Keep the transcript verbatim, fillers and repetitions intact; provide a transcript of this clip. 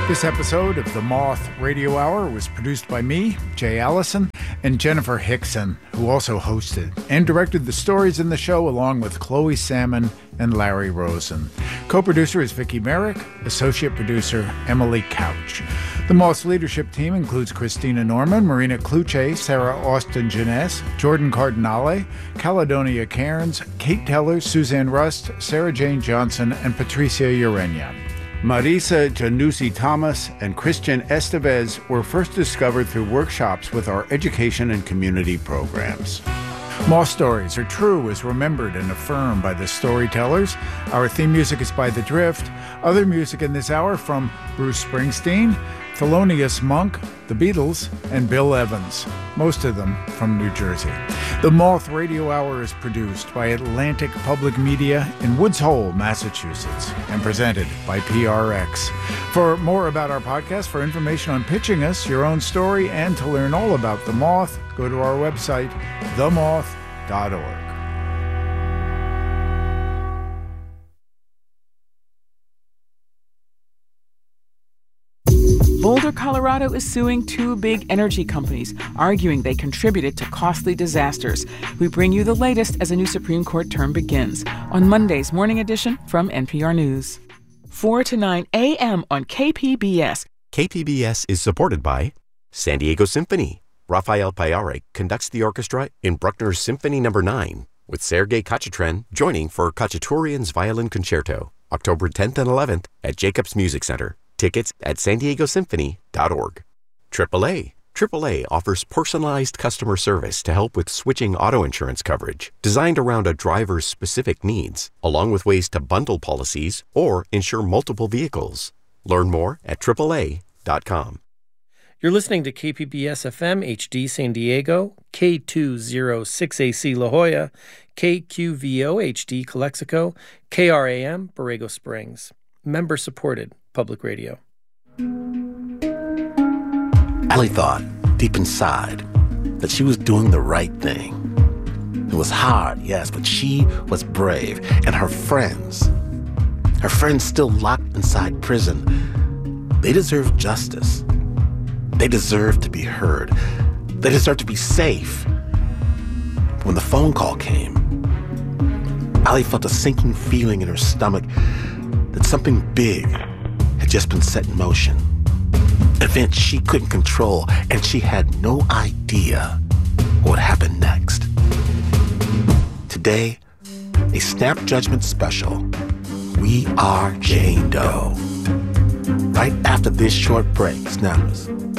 This episode of The Moth Radio Hour was produced by me, Jay Allison, and Jennifer Hickson, who also hosted and directed the stories in the show along with Chloe Salmon and Larry Rosen. Co-producer is Vicki Merrick, associate producer Emily Couch. The Moth's leadership team includes Christina Norman, Marina Kluche, Sarah Austin-Jeunesse, Jordan Cardinale, Caledonia Cairns, Kate Teller, Suzanne Rust, Sarah Jane Johnson, and Patricia Urenia. Marisa Janussi-Thomas and Christian Estevez were first discovered through workshops with our education and community programs. Moth stories are true as remembered and affirmed by the storytellers. Our theme music is by The Drift. Other music in this hour from Bruce Springsteen, Thelonious Monk, The Beatles, and Bill Evans, most of them from New Jersey. The Moth Radio Hour is produced by Atlantic Public Media in Woods Hole, Massachusetts, and presented by P R X. For more about our podcast, for information on pitching us your own story, and to learn all about The Moth, go to our website, the moth dot org. Boulder, Colorado is suing two big energy companies, arguing they contributed to costly disasters. We bring you the latest as a new Supreme Court term begins on Monday's Morning Edition from N P R News. four to nine a.m. on K P B S. K P B S is supported by San Diego Symphony. Rafael Payare conducts the orchestra in Bruckner's Symphony Number nine, with Sergei Kachitrin joining for Khachaturian's Violin Concerto, October tenth and eleventh at Jacobs Music Center. Tickets at san diego symphony dot org. triple A. triple A offers personalized customer service to help with switching auto insurance coverage, designed around a driver's specific needs, along with ways to bundle policies or insure multiple vehicles. Learn more at triple A dot com. You're listening to K P B S F M H D San Diego, K two oh six A C La Jolla, K Q V O H D Calexico, K R A M Borrego Springs. Member-supported public radio. Allie thought, deep inside, that she was doing the right thing. It was hard, yes, but she was brave. And her friends, her friends still locked inside prison, they deserve justice. They deserve to be heard. They deserve to be safe. When the phone call came, Allie felt a sinking feeling in her stomach that something big had just been set in motion. An event she couldn't control, and she had no idea what would happen next. Today, a Snap Judgment special. We are Jane Doe. Right after this short break, Snappers.